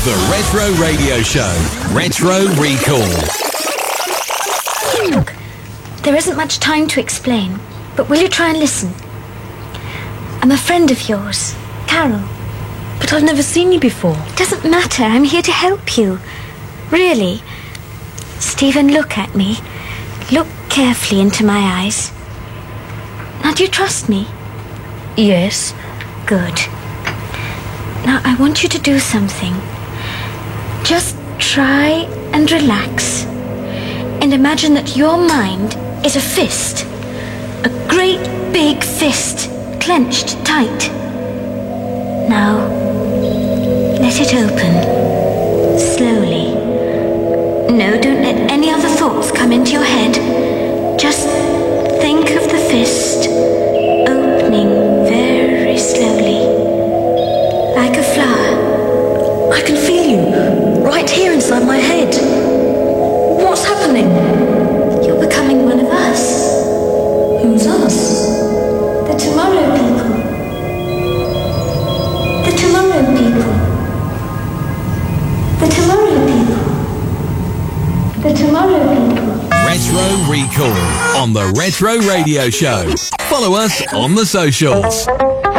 The Retro Radio Show. Retro Recall. Look, there isn't much time to explain, but will you try and listen? I'm a friend of yours, Carol. But I've never seen you before. It doesn't matter, I'm here to help you. Really. Stephen, look at me. Look carefully into my eyes. Now, do you trust me? Yes. Good. Now, I want you to do something. Just try and relax. And imagine that your mind is a fist. A great big fist, clenched tight. Now, let it open. Slowly. No, don't let any other thoughts come into your head. Just think of the fist opening very slowly. Like a flower. I can feel you, right here inside my head. What's happening? You're becoming one of us. Who's us? The Tomorrow People. The Tomorrow People. The Tomorrow People. The Tomorrow People. Retro Recall on The Retro Radio Show. Follow us on the socials.